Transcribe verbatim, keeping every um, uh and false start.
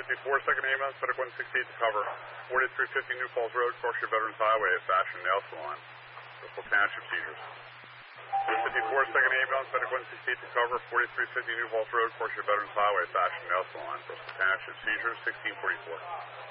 fifty-four, second ambulance, medic one sixty-eight to cover. forty-three fifty New Falls Road, Corsia Veterans Highway, fashion nail salon. Bristol Township seizures. one fifty-four, second ambulance, medic one sixty-eight to cover. forty-three fifty New Falls Road, Corsia Veterans Highway, fashion nail salon. Bristol Township seizures, sixteen forty-four.